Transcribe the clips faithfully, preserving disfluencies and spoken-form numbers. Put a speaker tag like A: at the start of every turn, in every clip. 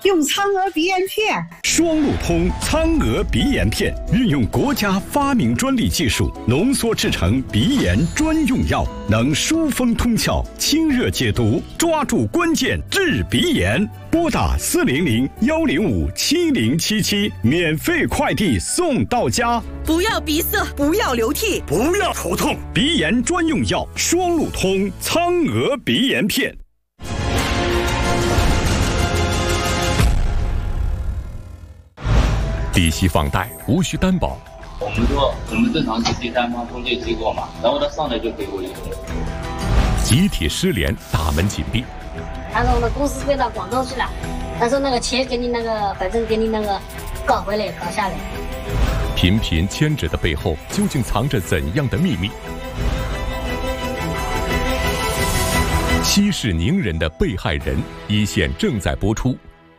A: 用苍鹅鼻炎片。
B: 双路通苍鹅鼻炎片，运用国家发明专利技术浓缩制成鼻炎专用药，能疏风通窍、清热解毒，抓住关键治鼻炎。拨打四零零幺零五七零七七，免费快递送到家。
C: 不要鼻塞，不要流涕，
B: 不要头痛，鼻炎专用药双路通苍鹅鼻炎片。
D: 利息放贷无需担保。
E: 我们说我们正常是第三方中介机构嘛，然后他上来就给我一个
D: 集体失联，大门紧闭。
F: 他说我们公司被到广州去了，他说那个钱给你那个，反正给你那个搞回来搞下来。
D: 频频牵扯的背后究竟藏着怎样的秘密？息事宁人的被害人，一线正在播出。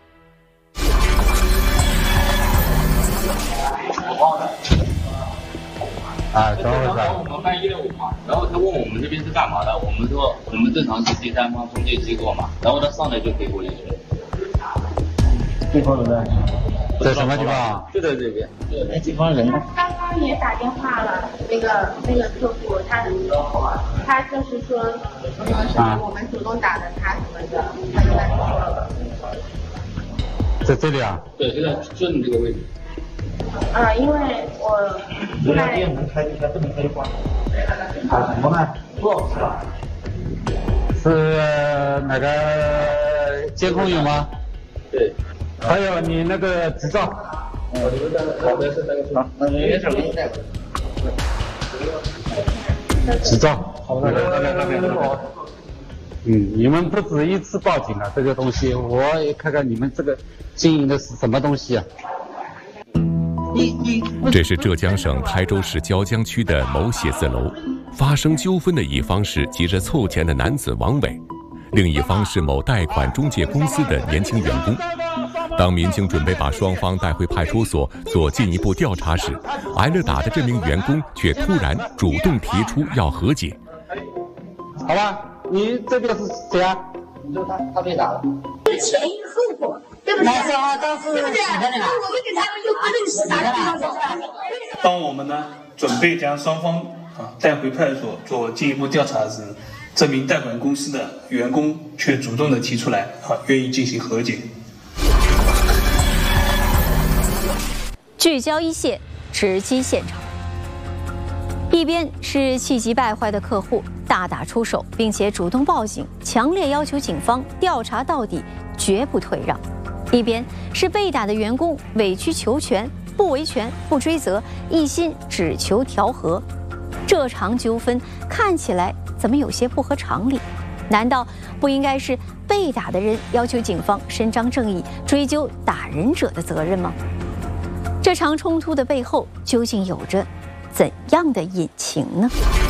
E: 啊，怎么回事？我们办业务嘛，然后他问我们这边是干嘛的，我们说我们正常是第三方中介机构嘛，然后他上来就给我一个。对方人呢？
G: 在什么地方？
E: 就在这边。
G: 那对方人呢？
H: 刚刚也打电话了，那个那个客户他他就是说什么什么我们主动打的他什么的，他就来说了。
G: 在这里啊？
E: 对，就在就你这个位置。
H: 啊，因为我
G: 这家店能开就开，不能开就关。啊，什么呢？做是吧？是那个监控有吗？
E: 对。
G: 还有你那个执照。
E: 我这个好的是那个什那个什么
G: 执照。好的，那边那边那边。嗯，你们不止一次报警了，这个东西我也看看你们这个经营的是什么东西啊？
D: 这是浙江省台州市椒江区的某写字楼，发生纠纷的一方是急着凑钱的男子王伟，另一方是某贷款中介公司的年轻员工。当民警准备把双方带回派出所做进一步调查时，挨了打的这名员工却突然主动提出要和解。
G: 好吧，你这边是谁啊？
E: 你说他他被打了。
H: 前因后果，对不对？
F: 那时候都是
H: 对不对？我们给他们又不认识，打个比方说。
I: 当我们呢准备将双方啊带回派出所做进一步调查时，这名贷款公司的员工却主动的提出来啊愿意进行和解。
J: 聚焦一线，直击现场。一边是气急败坏的客户大打出手，并且主动报警，强烈要求警方调查到底，绝不退让；一边是被打的员工委曲求全，不维权不追责，一心只求调和。这场纠纷看起来怎么有些不合常理？难道不应该是被打的人要求警方伸张正义，追究打人者的责任吗？这场冲突的背后究竟有着怎样的隐情呢？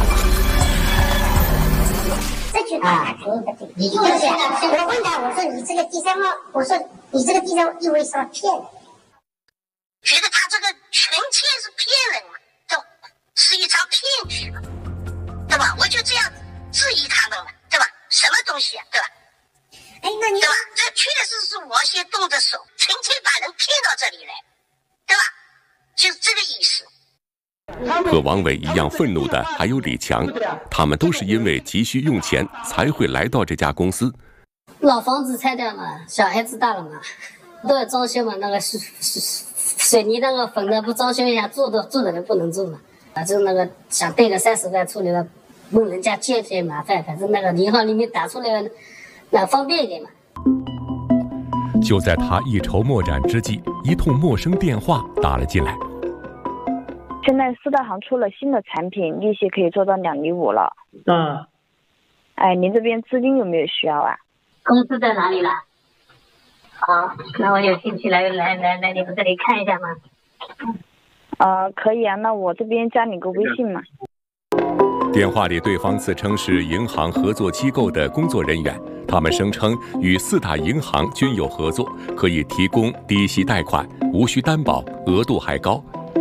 F: 这句话你就是我问他，我说你这个第三方，我说你这个第三方意味是骗人，觉得他这个权欠是骗人嘛，对吧？是一场骗局嘛，对吧？我就这样质疑他们嘛，对吧？什么东西啊，对吧？哎，那你对吧？这确实是我先动的手，纯粹把人骗到这里来，对吧？就是这个意思。
D: 和王伟一样愤怒的还有李强，他们都是因为急需用钱才会来到这家公司。
F: 老房子拆掉嘛，小孩子大了嘛，都要装修嘛，那个是水泥那个粉的不装修一下，住的住的人不能住嘛。啊，就那个想贷个三十万出来了，问人家借些麻烦，反正那个银行里面打出来那方便一点嘛。
D: 就在他一筹莫展之际，一通陌生电话打了进来。
K: 现在四大行出了新的产品，利息可以做到两厘五了。
I: 嗯。
K: 哎，您这边资金有没有需要啊？
F: 公司在哪里了？好，那我有兴趣来来来来你们这里看一下吗？
K: 呃，可以啊，那我这边加你个微信嘛。
D: 电话里对方自称是银行合作机构的工作人员，他们声称与四大银行均有合作，可以提供低息贷款，无需担保，额度还高。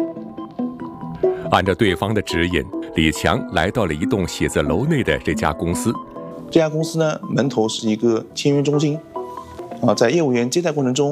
D: 按照对方的指引，李强来到了一栋写字楼内的这家公司。
L: 这家公司呢，门头是一个签约中心，啊，在业务员接待过程中，